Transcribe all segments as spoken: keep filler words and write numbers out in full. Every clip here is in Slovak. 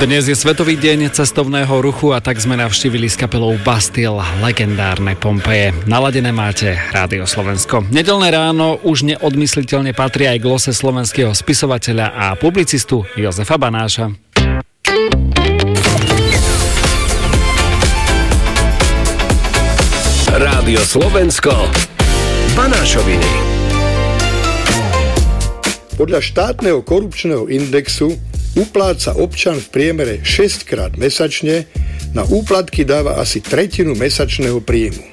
Dnes je Svetový deň cestovného ruchu a tak sme navštívili s kapelou Bastille legendárne Pompeje. Naladené máte Rádio Slovensko. Nedeľné ráno už neodmysliteľne patrí aj glose slovenského spisovateľa a publicistu Jozefa Banáša. Rádio Slovensko. Banášoviny. Podľa štátneho korupčného indexu upláca občan v priemere šesťkrát mesačne, na úplatky dáva asi tretinu mesačného príjmu.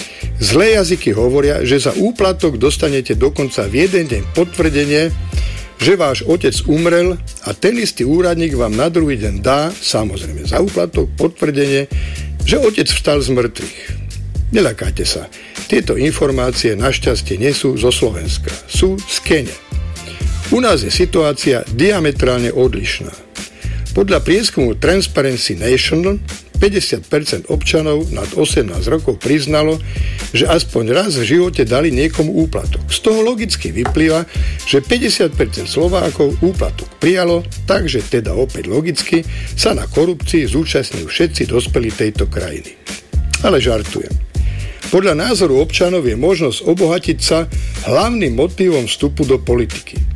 Zlé jazyky hovoria, že za úplatok dostanete dokonca v jeden deň potvrdenie, že váš otec umrel a ten istý úradník vám na druhý deň dá, samozrejme za úplatok, potvrdenie, že otec vstal z mŕtvych. Neľakajte sa, tieto informácie našťastie nie sú zo Slovenska, sú z Kene. U nás je situácia diametrálne odlišná. Podľa prieskumu Transparency Nation päťdesiat percent občanov nad osemnásť rokov priznalo, že aspoň raz v živote dali niekomu úplatok. Z toho logicky vyplýva, že päťdesiat percent Slovákov úplatok prijalo, takže teda opäť logicky sa na korupcii zúčastňujú všetci dospelí tejto krajiny. Ale žartujem. Podľa názoru občanov je možnosť obohatiť sa hlavným motívom vstupu do politiky.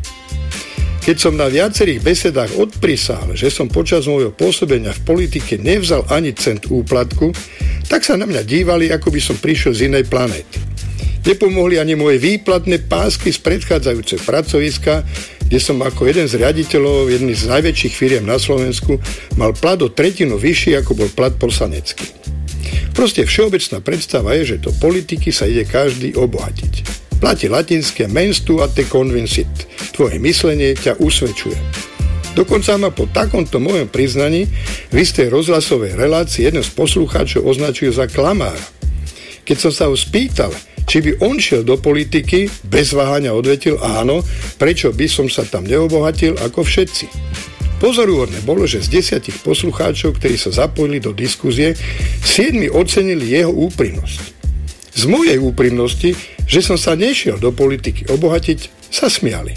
Keď som na viacerých besedách odprisál, že som počas môjho pôsobenia v politike nevzal ani cent úplatku, tak sa na mňa dívali, ako by som prišiel z inej planéty. Nepomohli ani moje výplatné pásky z predchádzajúceho pracoviska, kde som ako jeden z riaditeľov jednej z najväčších firiem na Slovensku mal plat o tretinu vyšší, ako bol plat poslanecký. Proste všeobecná predstava je, že do politiky sa ide každý obohatiť. Platí latinské mens tu a te convincit. Tvoje myslenie ťa usvedčuje. Dokonca ma po takomto mojom priznaní v istej rozhlasovej relácii jeden z poslucháčov označil za klamára. Keď som sa ho spýtal, či by on šiel do politiky, bez váhania odvetil áno, prečo by som sa tam neobohatil ako všetci. Pozoruhodné bolo, že z desiatich poslucháčov, ktorí sa zapojili do diskuzie, siedmi ocenili jeho úprimnosť. Z mojej úprimnosti, že som sa nešiel do politiky obohatiť, sa smiali.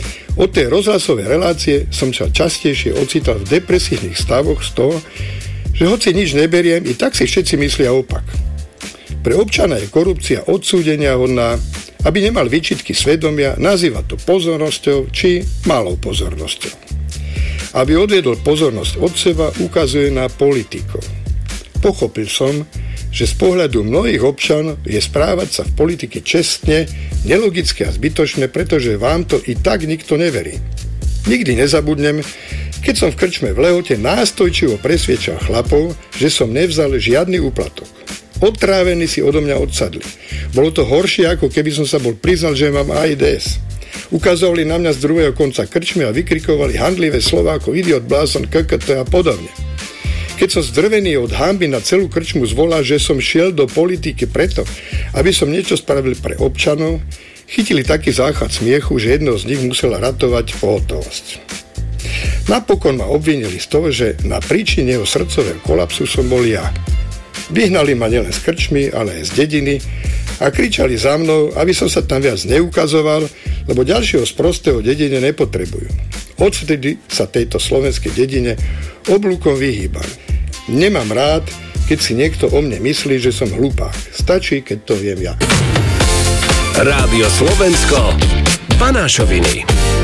Od tej rozhlasovej relácie som sa častejšie ocital v depresívnych stavoch z toho, že hoci nič neberiem, i tak si všetci myslia opak. Pre občana je korupcia odsúdenia hodná, aby nemal výčitky svedomia, nazýva to pozornosťou či malou pozornosťou. Aby odviedol pozornosť od seba, ukazuje na politikov. Pochopil som, že z pohľadu mnohých občanov je správať sa v politike čestne, nelogické a zbytočné, pretože vám to i tak nikto neverí. Nikdy nezabudnem, keď som v krčme v Lehote nástojčivo presviečal chlapov, že som nevzal žiadny úplatok. Otrávení si odo mňa odsadli. Bolo to horšie, ako keby som sa bol priznal, že mám AIDS. Ukazovali na mňa z druhého konca krčmy a vykrikovali handlivé slová ako idiot, blázon, kkt a podobne. Keď som zdrvený od hanby na celú krčmu zvolal, že som šiel do politiky preto, aby som niečo spravil pre občanov, chytili taký záchvat smiechu, že jedno z nich musela ratovať pohotovosť. Napokon ma obvinili z toho, že na príčine jeho srdcového kolapsu som bol ja. Vyhnali ma nielen z krčmy, ale aj z dediny a kričali za mnou, aby som sa tam viac neukazoval, lebo ďalšieho sprostého dedine nepotrebujú. Odvtedy sa tejto slovenskej dedine oblúkom vyhýbam. Nemám rád, keď si niekto o mne myslí, že som hlupák. Stačí, keď to viem ja. Rádio Slovensko. Banášoviny.